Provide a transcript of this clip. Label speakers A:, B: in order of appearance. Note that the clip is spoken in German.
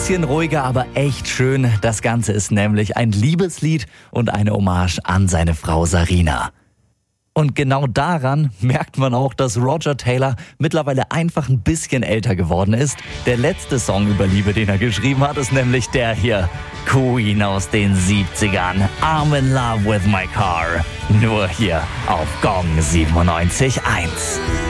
A: bisschen ruhiger, aber echt schön. Das Ganze ist nämlich ein Liebeslied und eine Hommage an seine Frau Sarina. Und genau daran merkt man auch, dass Roger Taylor mittlerweile einfach ein bisschen älter geworden ist. Der letzte Song über Liebe, den er geschrieben hat, ist nämlich der hier. Queen aus den 70ern. I'm in love with my car. Nur hier auf Gong 97.1.